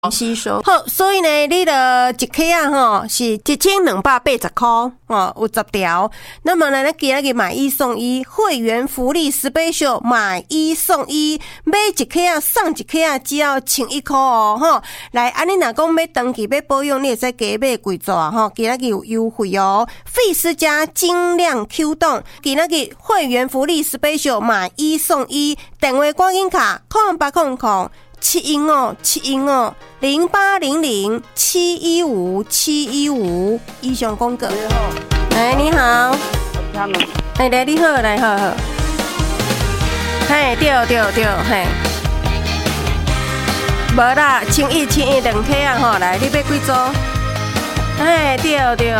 吸收好，所以呢，你的一克啊吼是1280块哦，有10条。那么呢，咱今日买一送一会员福利 special， 买一送一，买一克啊送一克啊，只要11块哦吼。来，安尼若讲要登记要保养，你会使加买几座吼？今日有优惠哦，费斯家精亮 Q 冻，今日会员福利 special， 买一送一，电话赶紧卡0800。7150800715715以上讲过。哎，你好。哎，来你好，来好。嘿，对，嘿。无啦，1102克啊吼，来你要几组？哎，对。